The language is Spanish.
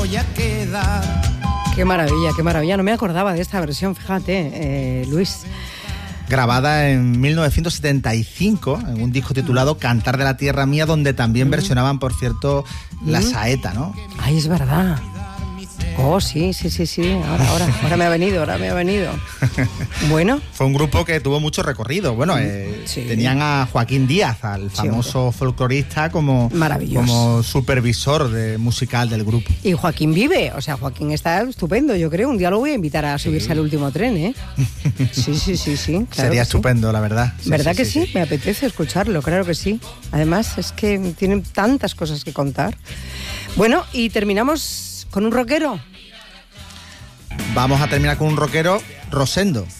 voy a quedar. Qué maravilla, no me acordaba de esta versión, fíjate, Luis. Grabada en 1975 en un disco titulado Cantar de la Tierra Mía, donde también versionaban, por cierto, la saeta, ¿no? Ay, es verdad. Oh, sí, ahora me ha venido. Bueno. Fue un grupo que tuvo mucho recorrido. Bueno, sí. Tenían a Joaquín Díaz, al famoso folclorista, como supervisor musical del grupo. Y Joaquín vive, o sea, Joaquín está estupendo, yo creo. Un día lo voy a invitar a subirse al último tren, ¿eh? Sí. Claro. Sería estupendo, la verdad. ¿Verdad que sí? Me apetece escucharlo, claro que sí. Además, es que tienen tantas cosas que contar. Bueno, y terminamos con un rockero. Vamos a terminar con un rockero, Rosendo.